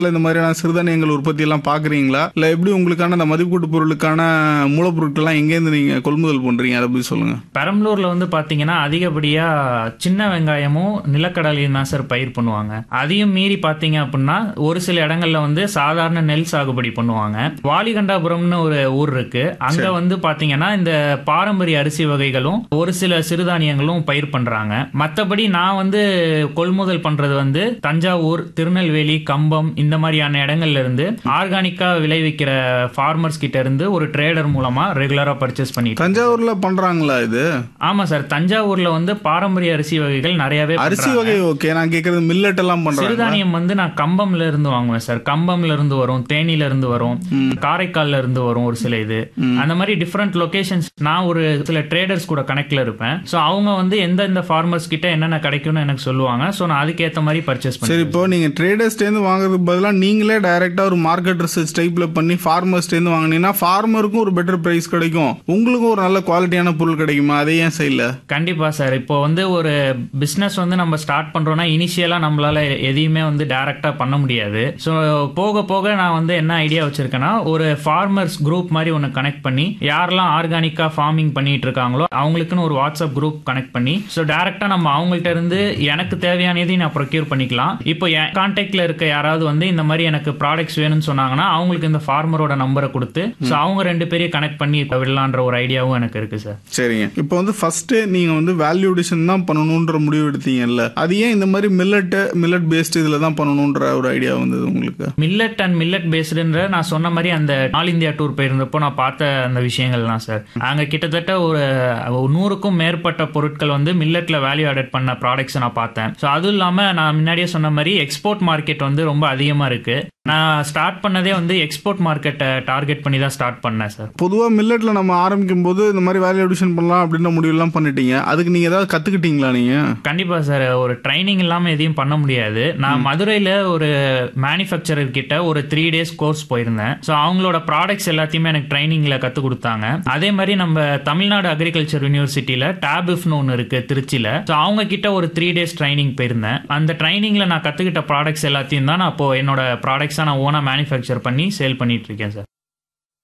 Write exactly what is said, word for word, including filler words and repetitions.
இந்த மாதிரியான சிறுதானியங்கள் உற்பத்தி எல்லாம் பாக்குறீங்களா? இல்ல எப்படி உங்களுக்கான அந்த மதிப்பீட்டு பொருளுக்கான மூலப்பொருட்கள்லாம் எங்கேருந்து நீங்க கொள்முதல் பண்றீங்க, அதை பத்தி சொல்லுங்க. பெரம்பலூர்ல வந்து பாத்தீங்கன்னா அதிகப்படியா சின்ன வெங்காயமும் நிலக்கடலையும் தான் சார் பயிர் பண்ணுவாங்க. அதையும் மீறி பாத்தீங்க அப்படின்னா ஒரு சில இடங்கள்ல வந்து சாதாரண நெல் சாகுபடி பண்ணுவாங்க. வாலிகண்டாபுரம்னு ஒரு ஊர் இருக்கு, அங்க வந்து பாத்தீங்கன்னா இந்த பாரம்பரிய அரிசி வகைகளும் ஒரு சில சிறுதானியங்களும் பயிர் பண்றாங்க. மத்தபடி நான் வந்து கொள்முதல் பண்றது வந்து தஞ்சாவூர், திருநெல்வேலி, கம்பம் இந்த மாதிரியான இடங்கள்ல இருந்து ஆர்கானிக்கா விளைவிக்கிற ஃபார்மர்ஸ் கிட்ட இருந்து ஒரு ட்ரேடர் மூலமா ரெகுலரா பர்ச்சேஸ் பண்ணிட்டு. தஞ்சாவூர்ல பண்றாங்களா இது? ஆமா சார், தஞ்சாவூர்ல வந்து பாரம்பரிய அரிசி வகைகள் நிறையவே அரிசி வகை ஓகே, நான் கேக்குறது மில்லட் எல்லாம் பண்றாங்க. சிறுதானியம் வந்து நான் கம்பம்ல இருந்து வாங்குவேன் சார். கம்பம்ல இருந்து வரும், தேனில இருந்து வரும், காரைக்கால்ல இருந்து வரும் ஒரு சில இது. அந்த மாதிரி டிஃபரெண்ட் லொகேஷன்ஸ். நான் ஒரு சில ட்ரேடர்ஸ் கூட கனெக்ட்ல இருப்பேன். சோ அவங்க வந்து எந்த எந்த ஃபார்மர்ஸ் கிட்ட என்னென்ன கிடைக்கும்னு எனக்கு சொல்லுவாங்க. சோ நான் அதுக்கேற்ற மாதிரி பர்ச்சேஸ் பண்ணுவேன். சரி, இப்போ நீங்க ட்ரேடர்ஸ் இருந்து வாங்குறதுக்கு பதிலாக நீங்களே டைரக்டா ஒரு மார்க்கெட் ரிசர்ச் டைப்ல பண்ணி ஃபார்மர்ஸ் இருந்து வாங்கினீங்கன்னா ஃபார்மருக்கும் ஒரு பெட்டர் பிரைஸ் கிடைக்கும், உங்களுக்கும் ஒரு நல்ல குவாலிட்டியான பொருள் கிடைக்குமா? அதை ஏன் செய்யல? கண்டிப்பா சார். இப்போ வந்து ஒரு பிசினஸ் வந்து நம்ம ஸ்டார்ட் பண்றோம்னா இனிஷியலா நம்மளால எதையுமே வந்து டைரக்டா பண்ண முடியாது. ஸோ போக போக நான் வந்து என்ன ஐடியா வச்சிருக்கேன்னா ஒரு ஃபார்மர்ஸ் குரூப் மாதிரி ஒன்று கனெக்ட் பண்ணி யாரெல்லாம் ஆர்கானிக்கா ஃபார்மிங் பண்ணிட்டு இருக்காங்களோ அவங்களுக்குன்னு ஒரு வாட்ஸ்அப் குரூப் கனெக்ட் பண்ணி ஸோ டைரக்டா நம்ம அவங்கள்ட்ட இருந்து எனக்கு தேவையானதையும் நான் ப்ரொக்யூர் பண்ணிக்கலாம். இப்போ என் கான்டாக்ட்ல இருக்க யாராவது வந்து இந்த மாதிரி எனக்கு ப்ராடக்ட்ஸ் வேணும்னு சொன்னாங்கன்னா அவங்களுக்கு இந்த ஃபார்மரோட நம்பரை கொடுத்து ஸோ அவங்க ரெண்டு பேரையும் கனெக்ட் பண்ணி விடலான்ற ஒரு ஐடியாவும் எனக்கு இருக்கு சார். சரிங்க, இப்போ வந்து ஃபர்ஸ்ட் நீங்க வந்து வேல்யூ அடிஷன் தான் பண்ணணும்ன்ற முடிவு எடுத்தீங்கல்ல, அது ஏன் இந்த மாதிரி மில்லட் மில்லட் பேஸ்ட் இதுல தான் பண்ணணும்ன்ற ஒரு ஐடியா வந்தது உங்களுக்கு? மில்லட் அண்ட் மில்லட் பேஸ்டுன்ற நான் சொன்ன மாதிரி அந்த ஆல் இந்தியா டூர் போயிருந்தப்போ நான் பார்த்த அந்த விஷயங்கள்லாம் சார். அங்க கிட்டத்தட்ட ஒரு நூறுக்கும் மேற்பட்ட பொருட்கள் வந்து மில்லட்ல வேல்யூ ஆடட் பண்ண ப்ராடக்ட்ஸ் நான் பார்த்தேன். ஸோ அதுவும் இல்லாம நான் முன்னாடியே சொன்ன மாதிரி எக்ஸ்போர்ட் மார்க்கெட் வந்து ரொம்ப அதிகமா இருக்கு. நான் ஸ்டார்ட் பண்ணதே வந்து எக்ஸ்போர்ட் மார்க்கெட்டை டார்கெட் பண்ணி தான் ஸ்டார்ட் பண்ணேன் சார். பொதுவாக மில்லட்ல நம்ம ஆரம்பிக்கும் போது இந்த மாதிரி வேல்யூ அடிஷன் பண்ணலாம் அப்படின்ற முடிவுலாம் பண்ணிட்டீங்க, அதுக்கு நீங்க ஏதாவது கத்துக்கிட்டீங்களா நீங்க? கண்டிப்பா சார், ஒரு ட்ரைனிங் இல்லாம எதையும் பண்ண முடியாது. நான் மதுரையில ஒரு மேனுஃபேக்சரர் கிட்ட ஒரு த்ரீ டேஸ் கோர்ஸ் போயிருந்தேன். ஸோ அவங்களோட ப்ராடக்ட்ஸ் எல்லாத்தையுமே எனக்கு ட்ரைனிங்ல கத்து கொடுத்தாங்க. அதே மாதிரி நம்ம தமிழ்நாடு அக்ரிகல்ச்சர் யூனிவர்சிட்டியில டேபிஃப்னு ஒன்று இருக்கு திருச்சியில. ஸோ அவங்க கிட்ட ஒரு த்ரீ டேஸ் ட்ரைனிங் போயிருந்தேன். அந்த ட்ரைனிங்ல நான் கத்துக்கிட்ட ப்ராடக்ட்ஸ் எல்லாத்தையும் தான் நான் இப்போ என்னோட ப்ராடக்ட்ஸா நான் ஓனா மேனுஃபேக்சர் பண்ணி சேல் பண்ணிட்டு இருக்கேன் சார்.